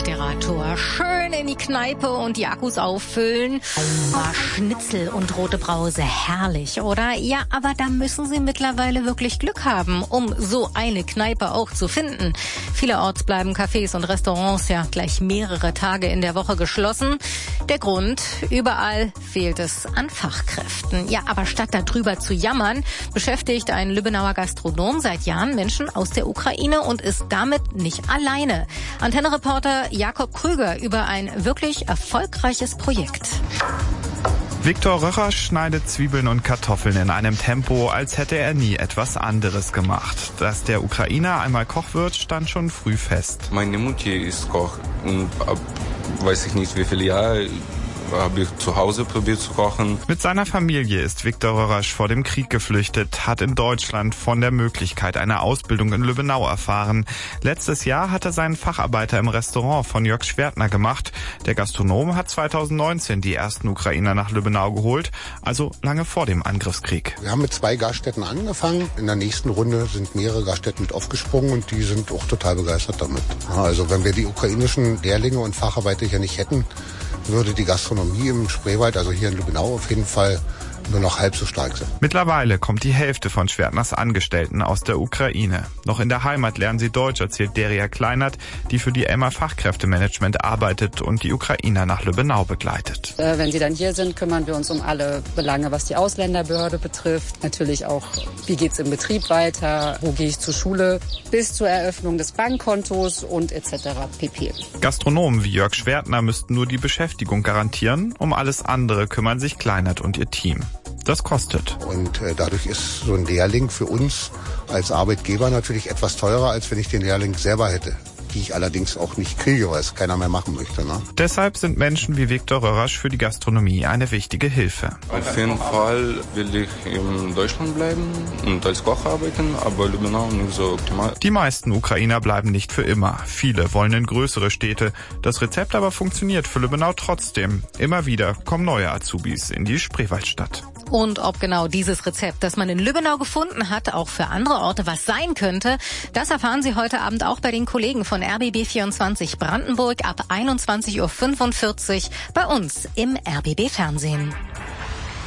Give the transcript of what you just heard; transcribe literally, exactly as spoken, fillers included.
Dachdekorator. Schön in die Kneipe und die Akkus auffüllen. War Schnitzel und rote Brause. Herrlich, oder? Ja, aber da müssen Sie mittlerweile wirklich Glück haben, um so eine Kneipe auch zu finden. Vielerorts bleiben Cafés und Restaurants ja gleich mehrere Tage in der Woche geschlossen. Der Grund? Überall fehlt es an Fachkräften. Ja, aber statt darüber zu jammern, beschäftigt ein Lübbenauer Gastronom seit Jahren Menschen aus der Ukraine und ist damit nicht alleine. Antenne-Reporter Jakob Krüger über ein wirklich erfolgreiches Projekt. Viktor Röcher schneidet Zwiebeln und Kartoffeln in einem Tempo, als hätte er nie etwas anderes gemacht. Dass der Ukrainer einmal Koch wird, stand schon früh fest. Meine Mutter ist Koch und ab, weiß ich nicht wie viele Jahre habe ich zu Hause probiert zu kochen. Mit seiner Familie ist Viktor Rörasch vor dem Krieg geflüchtet, hat in Deutschland von der Möglichkeit einer Ausbildung in Lübbenau erfahren. Letztes Jahr hat er seinen Facharbeiter im Restaurant von Jörg Schwertner gemacht. Der Gastronom hat zweitausendneunzehn die ersten Ukrainer nach Lübbenau geholt, also lange vor dem Angriffskrieg. Wir haben mit zwei Gaststätten angefangen. In der nächsten Runde sind mehrere Gaststätten mit aufgesprungen und die sind auch total begeistert damit. Also wenn wir die ukrainischen Lehrlinge und Facharbeiter hier nicht hätten, würde die Gastronomie im Spreewald, also hier in Lübbenau, auf jeden Fall nur noch halb so stark sein. Mittlerweile kommt die Hälfte von Schwertners Angestellten aus der Ukraine. Noch in der Heimat lernen sie Deutsch, erzählt Deria Kleinert, die für die Emma Fachkräftemanagement arbeitet und die Ukrainer nach Lübbenau begleitet. Äh, wenn sie dann hier sind, kümmern wir uns um alle Belange, was die Ausländerbehörde betrifft. Natürlich auch, wie geht's im Betrieb weiter, wo gehe ich zur Schule, bis zur Eröffnung des Bankkontos und et cetera pp. Gastronomen wie Jörg Schwertner müssten nur die Beschäftigung garantieren. Um alles andere kümmern sich Kleinert und ihr Team. Das kostet. Und äh, dadurch ist so ein Lehrling für uns als Arbeitgeber natürlich etwas teurer, als wenn ich den Lehrling selber hätte. Die ich allerdings auch nicht kriege, weil es keiner mehr machen möchte. Ne? Deshalb sind Menschen wie Viktor Rörasch für die Gastronomie eine wichtige Hilfe. Auf jeden Fall will ich in Deutschland bleiben und als Koch arbeiten, aber Lübbenau nicht so optimal. Die meisten Ukrainer bleiben nicht für immer. Viele wollen in größere Städte. Das Rezept aber funktioniert für Lübbenau trotzdem. Immer wieder kommen neue Azubis in die Spreewaldstadt. Und ob genau dieses Rezept, das man in Lübbenau gefunden hat, auch für andere Orte was sein könnte, das erfahren Sie heute Abend auch bei den Kollegen von R B B vierundzwanzig Brandenburg ab einundzwanzig Uhr fünfundvierzig bei uns im R B B Fernsehen.